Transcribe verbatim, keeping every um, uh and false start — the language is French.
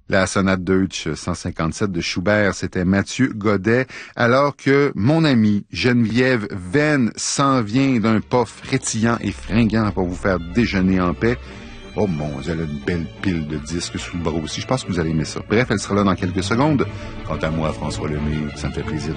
La sonate Deutsch cent cinquante-sept de Schubert, c'était Mathieu Godet, alors que mon amie Geneviève Venn s'en vient d'un pas frétillant et fringant pour vous faire déjeuner en paix. Oh mon Dieu, elle a une belle pile de disques sous le bras aussi. Je pense que vous allez aimer ça. Bref, elle sera là dans quelques secondes. Quant à moi, François Lemay, ça me fait plaisir